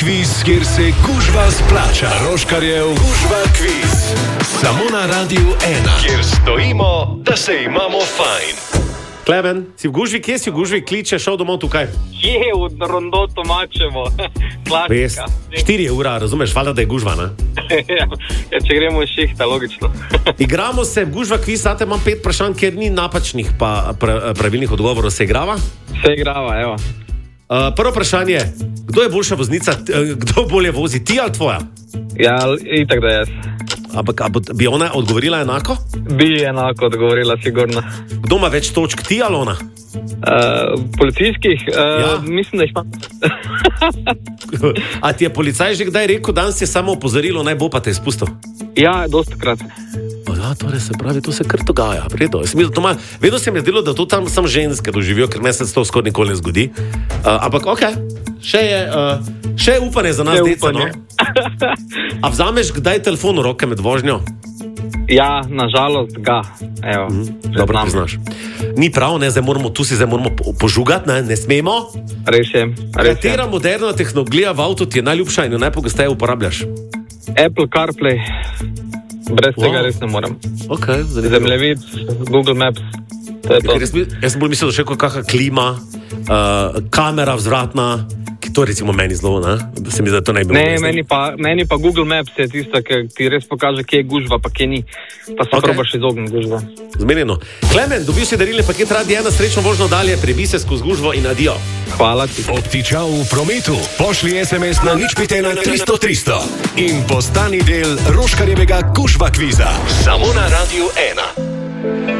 kviz, kjer se gužva splača. Roškarjev gužva kviz. Samo na Radiu 1, kjer stojimo, da se imamo fajn. Klemen, si v gužvi, kje si v gužvi, kliče, šel domov tukaj? Kje v Rondotu mačemo? Klasika. 4 ura, razumeš, valjda, da je gužva, ne? Ja, če gremo v šihta, logično. Igramo se v gužva kviz, sate imam 5 vprašanj, kjer ni napačnih pa pravilnih odgovorov. Se igrava? Se igrava, evo. Prvo vprašanje, kdo je boljša voznica, kdo bolje vozi, ti ali tvoja? Ja, itak da jaz. Ampak bi ona odgovorila enako? Bi enako odgovorila, sigurno. Kdo ima več točk, ti ali ona? Policijskih? Ja. Mislim, da jih imam. A ti je policaj že kdaj rekel, danes je samo opozorilo, naj bo pa te izpustil? Ja, dostakrat. Ja, torej se pravi, to se kar dogaja. Vedno se mi je zdelo, da to tam samo ženske doživijo, ker meni se to skoraj nikoli ne zgodi. Ampak še je upanje za nas, deca, no? A vzameš kdaj telefon v roke med vožnjo? Ja, nažalost ga. Evo, dobro priznaš. Ni prav, ne, zdaj moramo požugati, ne smemo. Res je. Katera moderna tehnologija v avtu ti je najljubša in jo najpogosteje uporabljaš? Apple CarPlay. Brez tega res ne morem. Okay, Zemljevid, Google Maps. To je to. Jaz sem bolj mislil, da še kakšna klima, kamera vzvratna, ki to recimo meni zelo, ne? Da se mi zdi, da to ne bi bilo. Ne, meni pa Google Maps je tista, ki ti res pokaže, kje je gužva, pa kje ni. Pa se probaš izogniti gužva. Zmenjeno. Klemen, dobil si darilni paket Radia 1, srečno vožnjo dalje, prebi se skozi gužvo in adijo. Hvala ti. Obtičal v prometu, pošli SMS na 051 300 300 in postani del Roškarjevega gužva kviza. Samo na Radiu 1.